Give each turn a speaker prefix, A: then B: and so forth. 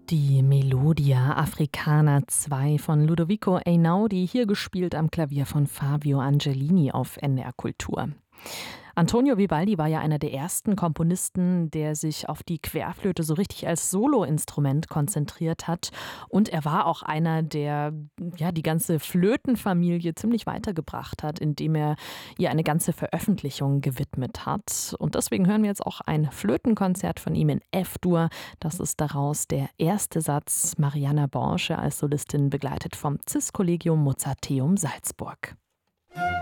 A: Die Melodia Africana 2 von Ludovico Einaudi, hier gespielt am Klavier von Fabio Angelini auf NDR Kultur. Antonio Vivaldi war ja einer der ersten Komponisten, der sich auf die Querflöte so richtig als Soloinstrument konzentriert hat. Und er war auch einer, der die ganze Flötenfamilie ziemlich weitergebracht hat, indem er ihr eine ganze Veröffentlichung gewidmet hat. Und deswegen hören wir jetzt auch ein Flötenkonzert von ihm in F-Dur. Das ist daraus der erste Satz. Marianna Borsche als Solistin begleitet vom CIS Collegium Mozarteum Salzburg.